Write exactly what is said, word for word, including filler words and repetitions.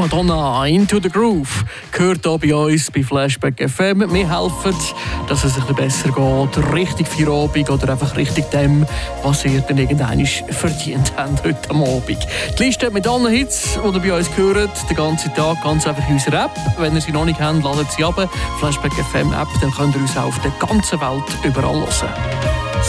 Madonna, Into the Groove, gehört hier bei uns bei Flashback F M. Wir helfen, dass es sich besser geht, richtig Feierabend oder einfach richtig dem, was ihr dann irgendwann verdient habt heute Abend. Die Liste mit allen Hits, die ihr bei uns hört, den ganzen Tag, ganz einfach in unserer App. Wenn ihr sie noch nicht habt, ladet sie ab. Flashback F M App, dann könnt ihr uns auch auf der ganzen Welt überall hören.